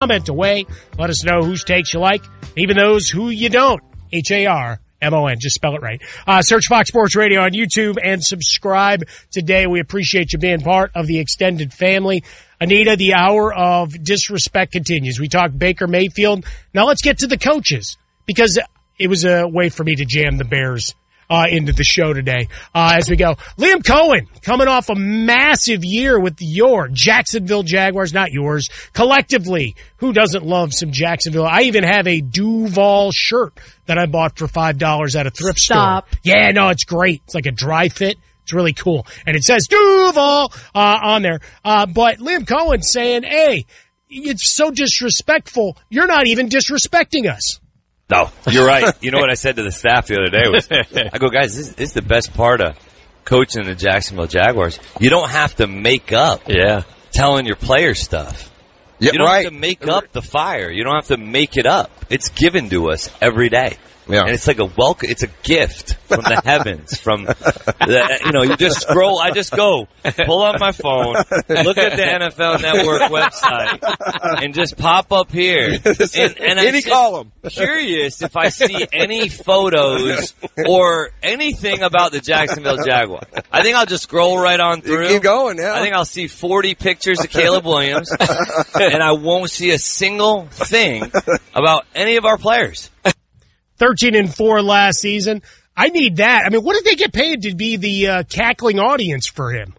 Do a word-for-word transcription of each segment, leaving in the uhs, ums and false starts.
Comment away. Let us know whose takes you like, even those who you don't. H A R M O N. Just spell it right. Uh, search Fox Sports Radio on YouTube and subscribe today. We appreciate you being part of the extended family. Anita, the hour of disrespect continues. We talked Baker Mayfield. Now let's get to the coaches, because it was a way for me to jam the Bears uh, into the show today uh, as we go. Liam Cohen coming off a massive year with your Jacksonville Jaguars, not yours, collectively. Who doesn't love some Jacksonville? I even have a Duval shirt that I bought for five dollars at a thrift Stop. store. Yeah, no, it's great. It's like a dry fit. It's really cool. And it says Duval uh, on there. Uh, but Liam Cohen saying, hey, it's so disrespectful. You're not even disrespecting us. No, you're right. You know what I said to the staff the other day was, I go, guys, this, this is the best part of coaching the Jacksonville Jaguars. You don't have to make up yeah. telling your players stuff. Yeah, you don't right. have to make up the fire. You don't have to make it up. It's given to us every day. Yeah. And it's like a welcome. It's a gift from the heavens. From the, you know, you just scroll. I just go pull up my phone, look at the N F L Network website, and just pop up here. And, and I'm any column. Curious if I see any photos or anything about the Jacksonville Jaguars. I think I'll just scroll right on through. You keep going. Yeah. I think I'll see forty pictures of Caleb Williams, and I won't see a single thing about any of our players. thirteen and four last season. I need that. I mean, what did they get paid to be the uh, cackling audience for him?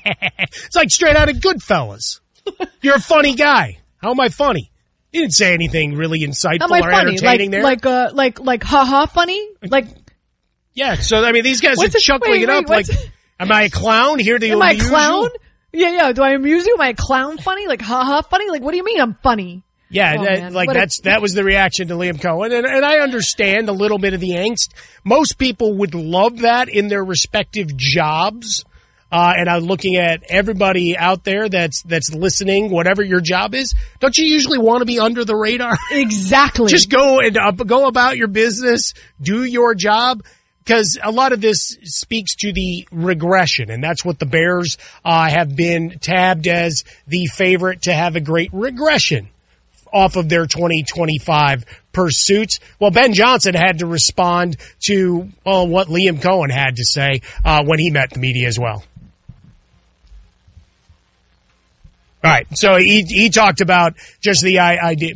It's like straight out of Goodfellas. You're a funny guy. How am I funny? He didn't say anything really insightful am I or funny? entertaining like, there. Like, uh, like, like, ha-ha funny? Like, yeah, so, I mean, these guys are it, chuckling wait, it up wait, like, am I a clown? Here to Am I a amuse clown? you? Yeah, yeah. Do I amuse you? Am I a clown funny? Like, ha-ha funny? Like, what do you mean I'm funny? Yeah, oh, that, like what that's a- that was the reaction to Liam Cohen, and, and I understand a little bit of the angst. Most people would love that in their respective jobs, uh, and I'm looking at everybody out there that's that's listening. Whatever your job is, don't you usually want to be under the radar? Exactly. Just go and uh, go about your business, do your job. Because a lot of this speaks to the regression, and that's what the Bears uh, have been tabbed as the favorite to have a great regression off of their twenty twenty-five pursuits. Well, Ben Johnson had to respond to well, what Liam Cohen had to say uh, when he met the media as well. All right, so he, he talked about just the idea.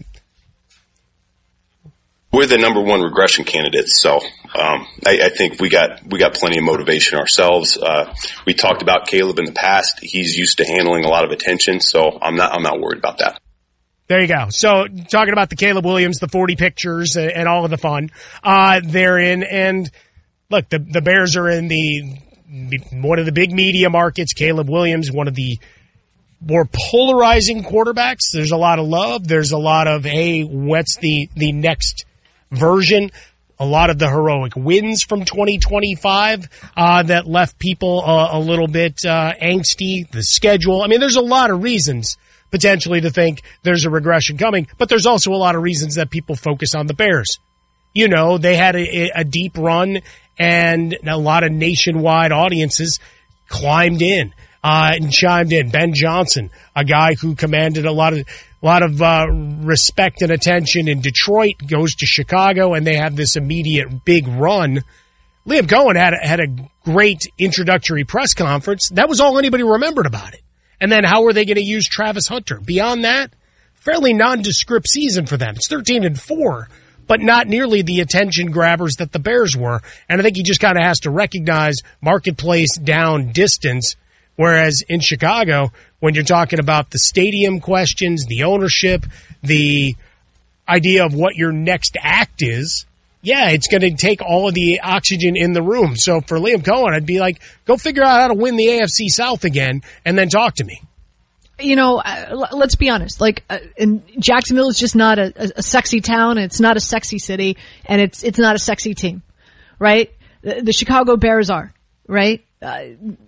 We're the number one regression candidates, so um, I, I think we got we got plenty of motivation ourselves. Uh, we talked about Caleb in the past; he's used to handling a lot of attention, so I'm not I'm not worried about that. There you go. So talking about the Caleb Williams, the forty pictures, and, and all of the fun uh, therein. And look, the the Bears are in the one of the big media markets. Caleb Williams, one of the more polarizing quarterbacks. There's a lot of love. There's a lot of, hey, what's the the next version? A lot of the heroic wins from twenty twenty-five uh, that left people uh, a little bit uh, angsty. The schedule. I mean, there's a lot of reasons potentially to think there's a regression coming, but there's also a lot of reasons that people focus on the Bears. You know, they had a, a deep run, and a lot of nationwide audiences climbed in uh, and chimed in. Ben Johnson, a guy who commanded a lot of a lot of uh, respect and attention in Detroit, goes to Chicago, and they have this immediate big run. Liam Cohen had a, had a great introductory press conference. That was all anybody remembered about it. And then how are they going to use Travis Hunter? Beyond that, fairly nondescript season for them. It's thirteen and four, but not nearly the attention grabbers that the Bears were. And I think he just kind of has to recognize marketplace down distance. Whereas in Chicago, when you're talking about the stadium questions, the ownership, the idea of what your next act is, yeah, it's going to take all of the oxygen in the room. So for Liam Cohen, I'd be like, go figure out how to win the A F C South again and then talk to me. You know, uh, let's be honest. Like, uh, in Jacksonville is just not a, a, a sexy town. It's not a sexy city, and it's it's not a sexy team, right? The, the Chicago Bears are, right? Uh,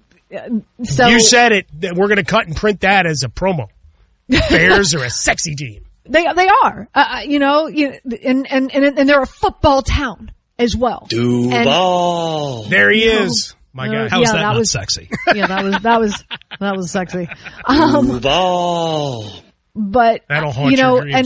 so you said it. We're going to cut and print that as a promo. Bears are a sexy team. They they are, uh, you know, you, and, and and and they're a football town as well. Duval, and, there he is. My God, uh, how is yeah, that, that not was sexy? Yeah, that was that was that was sexy. Um, Duval, but that'll haunt you know, your dreams.